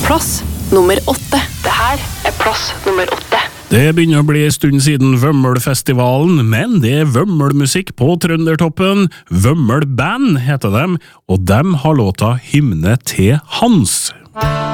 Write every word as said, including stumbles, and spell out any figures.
Plass nummer åtte. Det her er plass nummer åtte. Det begynner å bli en stund siden Vømmelfestivalen, men det er Vømmelmusikk på Trøndertoppen. Vømmelband heter dem, og dem har låta Hymne til Hans.